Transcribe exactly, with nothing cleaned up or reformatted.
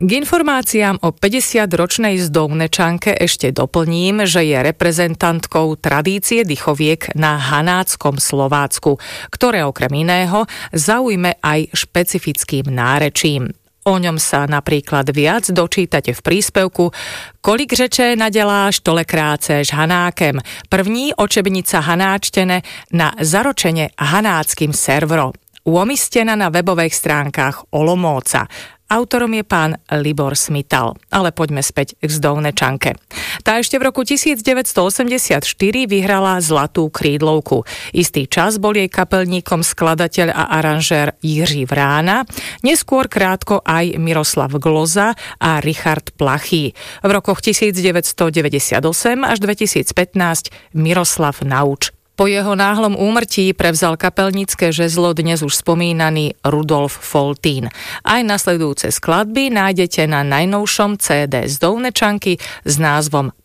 K informáciám o päťdesiatročnej Zdovnečanke ešte doplním, že je reprezentantkou tradície dychoviek na hanáckom Slovácku, ktoré okrem iného zaujme aj špecifickým nárečím. O ňom sa napríklad viac dočítate v príspevku Kolik řeče nadeláš, tolekráceš hanákem. První očebnica hanáčtene na zaročene hanáckým servro. Uomistená na webových stránkach Olomóca. Autorom je pán Libor Smital. Ale poďme späť k Zdovnečanke. Tá ešte v roku devätnásťstoosemdesiatštyri vyhrala Zlatú krídlovku. Istý čas bol jej kapelníkom skladateľ a aranžér Jiří Vrána, neskôr krátko aj Miroslav Gloza a Richard Plachý. V rokoch devätnásťstodeväťdesiatosem až dvetisícpätnásť Miroslav Nauč. Po jeho náhlom úmrtí prevzal kapelnícke žezlo dnes už spomínaný Rudolf Foltín. Aj nasledujúce skladby nájdete na najnovšom cé dé Zdovnečanky s názvom